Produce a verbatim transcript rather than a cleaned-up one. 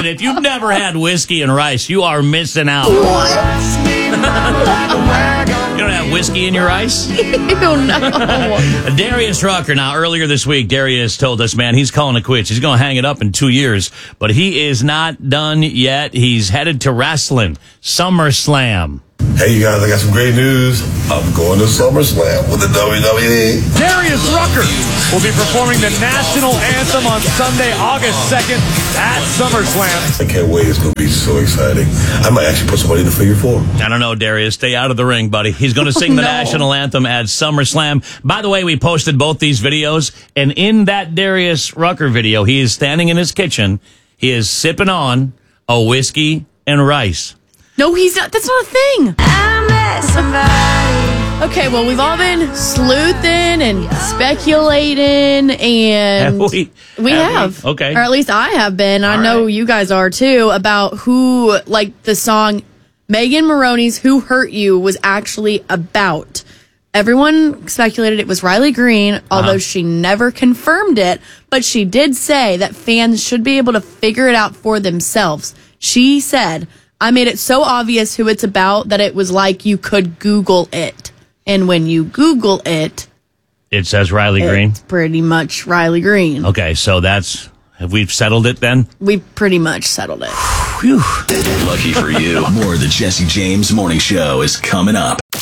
Listen, if you've never had whiskey and rice, you are missing out. You don't have whiskey in your rice? Ew, no. Darius Rucker. Now, earlier this week, Darius told us, man, he's calling it quits. He's going to hang it up in two years. But he is not done yet. He's headed to wrestling. SummerSlam. Hey, you guys, I got some great news. I'm going to SummerSlam with the W W E. Darius Rucker will be performing the national anthem on Sunday, August second at SummerSlam. I can't wait. It's going to be so exciting. I might actually put somebody in the figure four. I don't know, Darius. Stay out of the ring, buddy. He's going to sing the no. national anthem at SummerSlam. By the way, we posted both these videos, and in that Darius Rucker video, he is standing in his kitchen. He is sipping on a whiskey and rice. No, he's not. That's not a thing. I met somebody. Okay, well, we've all been sleuthing and speculating, and Have we? we Have have. we? Okay. Or at least I have been. I All know right. you guys are too, about who, like, the song Megan Maroney's Who Hurt You was actually about. Everyone speculated it was Riley Green, although Uh-huh. she never confirmed it, but she did say that fans should be able to figure it out for themselves. She said, I made it so obvious who it's about that it was like you could Google it. And when you Google it, It says Riley Green. it's pretty much Riley Green. Okay, so that's, have we settled it then? We pretty much settled it. Whew. Lucky for you, more of the Jesse James Morning Show is coming up.